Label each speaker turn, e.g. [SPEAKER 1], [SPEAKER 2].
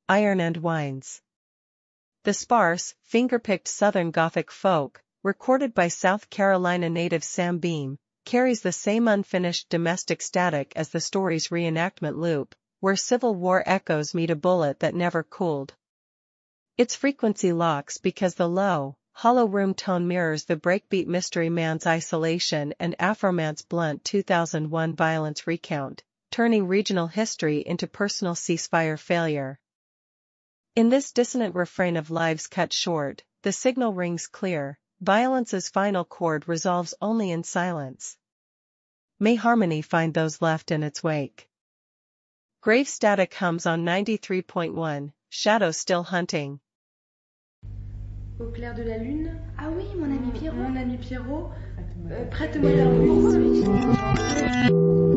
[SPEAKER 1] Iron and Wines. The sparse, finger-picked Southern Gothic folk, recorded by South Carolina native Sam Beam, carries the same unfinished domestic static as the story's reenactment loop, where Civil War echoes meet a bullet that never cooled. Its frequency locks because the low, hollow room tone mirrors the breakbeat Mystery Man's isolation and Afroman's blunt 2001 violence recount, turning regional history into personal ceasefire failure. In this dissonant refrain of lives cut short, the signal rings clear, violence's final chord resolves only in silence. May harmony find those left in its wake. Grave static hums on 93.1, Shadow still hunting.
[SPEAKER 2] Au clair de la lune.
[SPEAKER 3] Ah oui, mon ami Pierrot.
[SPEAKER 2] Mon ami Pierrot. Prête-moi ta revue.